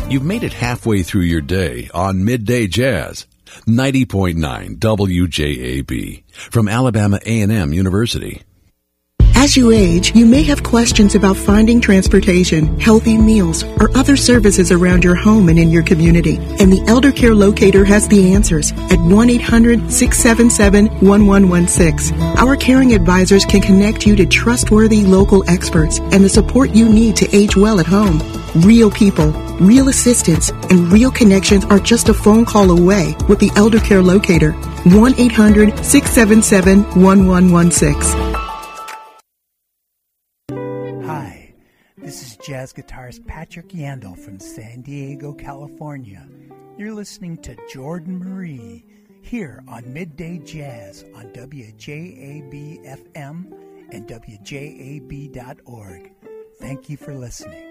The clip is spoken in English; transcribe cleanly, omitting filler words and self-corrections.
You've made it halfway through your day on Midday Jazz, 90.9 WJAB from Alabama A&M University. As you age, you may have questions about finding transportation, healthy meals, or other services around your home and in your community. And the Elder Care Locator has the answers at 1-800-677-1116. Our caring advisors can connect you to trustworthy local experts and the support you need to age well at home. Real people, real assistance, and real connections are just a phone call away with the Elder Care Locator. 1-800-677-1116. This is jazz guitarist Patrick Yandel from San Diego, California. You're listening to Jordan Marie here on Midday Jazz on WJAB-FM and WJAB.org. Thank you for listening.